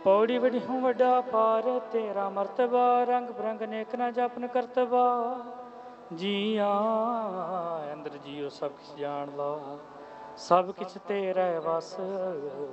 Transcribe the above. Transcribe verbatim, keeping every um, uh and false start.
पौड़ी वड़ी हूँ वड्डा पार तेरा मर्तबा, रंग बिरंग नेक ना जपन करतबा। जिया अंदर जियो सब किछ जान ला, सब किछ तेरा वस।